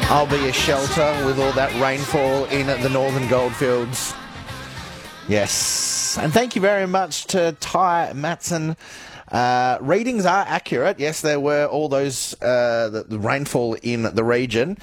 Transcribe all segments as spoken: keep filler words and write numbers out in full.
I'll be a shelter with all that rainfall in the northern goldfields. Yes. And thank you very much to Ty Matson. Uh, readings are accurate. Yes, there were all those uh, the, the rainfall in the region.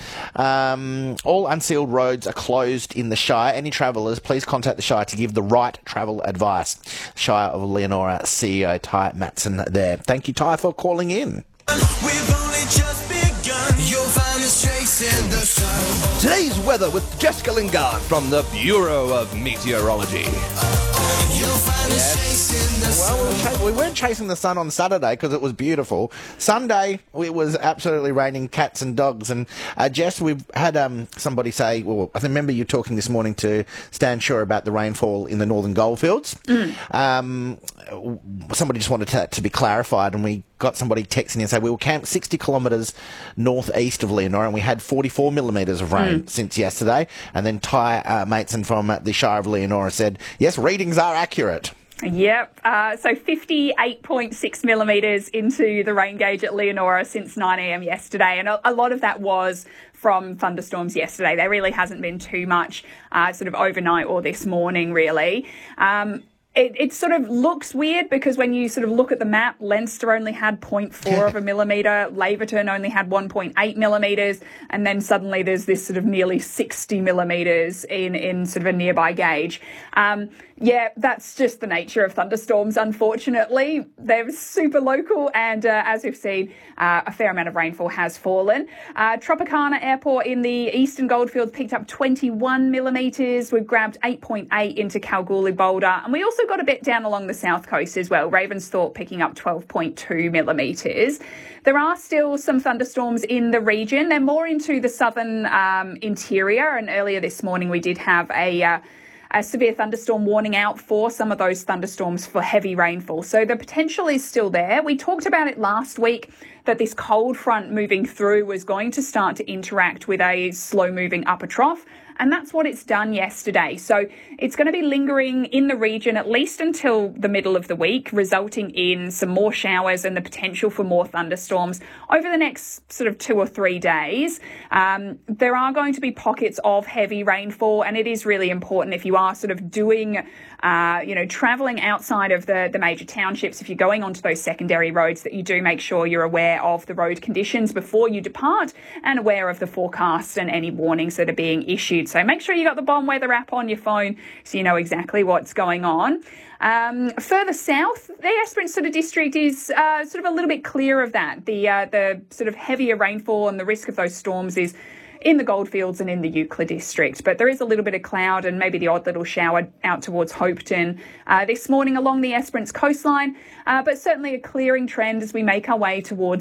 Um, all unsealed roads are closed in the Shire. Any travellers, please contact the Shire to give the right travel advice. Shire of Leonora C E O Ty Matson there. Thank you, Ty, for calling in. We've only just begun. You'll find us chasing the sun. Today's weather with Jessica Lingard from the Bureau of Meteorology. You'll find us chasing the sun. Well, we, were ch- we weren't chasing the sun on Saturday because it was beautiful. Sunday, it was absolutely raining cats and dogs. And uh, Jess, we've had um, somebody say, well, I remember you talking this morning to Stan Shaw about the rainfall in the northern goldfields. Mm. Um, somebody just wanted to, to be clarified, and we got somebody texting and say we were camped sixty kilometres northeast of Leonora, and we had forty-four millimetres of rain mm. since yesterday. And then Ty uh, Mateson from uh, the Shire of Leonora said, yes, readings are accurate. Yep, uh, so fifty-eight point six millimetres into the rain gauge at Leonora since nine a.m. yesterday, and a, a lot of that was from thunderstorms yesterday. There really hasn't been too much uh, sort of overnight or this morning, really. Um, It, it sort of looks weird because when you sort of look at the map, Leinster only had zero point four of a millimetre, Laverton only had one point eight millimetres, and then suddenly there's this sort of nearly sixty millimetres in, in sort of a nearby gauge. Um, yeah, that's just the nature of thunderstorms, unfortunately. They're super local, and uh, as we've seen, uh, a fair amount of rainfall has fallen. Uh, Tropicana Airport in the eastern goldfields picked up twenty-one millimetres. We've grabbed eight point eight into Kalgoorlie Boulder, and we also got a bit down along the south coast as well. Ravensthorpe picking up twelve point two millimetres. There are still some thunderstorms in the region. They're more into the southern um, interior, and earlier this morning we did have a... Uh, a severe thunderstorm warning out for some of those thunderstorms for heavy rainfall. So the potential is still there. We talked about it last week that this cold front moving through was going to start to interact with a slow-moving upper trough, and that's what it's done yesterday. So it's going to be lingering in the region at least until the middle of the week, resulting in some more showers and the potential for more thunderstorms over the next sort of two or three days. Um, there are going to be pockets of heavy rainfall, and it is really important if you are sort of doing, uh, you know, travelling outside of the, the major townships, if you're going onto those secondary roads, that you do make sure you're aware of the road conditions before you depart and aware of the forecast and any warnings that are being issued. So make sure you got the Bomb Weather app on your phone so you know exactly what's going on. Um, further south, the Esperance sort of district is uh, sort of a little bit clear of that. The uh, the sort of heavier rainfall and the risk of those storms is in the Goldfields and in the Euclid district. But there is a little bit of cloud and maybe the odd little shower out towards Hopeton uh, this morning along the Esperance coastline. Uh, but certainly a clearing trend as we make our way towards